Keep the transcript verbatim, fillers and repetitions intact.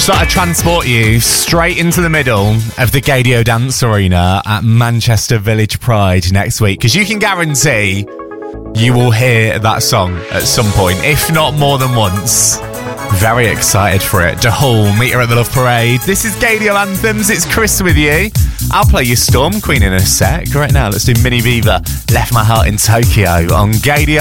sort of transport you straight into the middle of the Gaydio Dance Arena at Manchester Village Pride next week, because you can guarantee you will hear that song at some point, if not more than once. Very excited for it. Dahul, meet her at the Love Parade. This is Gaydio Anthems. It's Chris with you. I'll play you Storm Queen in a sec. Right now, let's do Mini Viva, Left My Heart in Tokyo on Gaydio.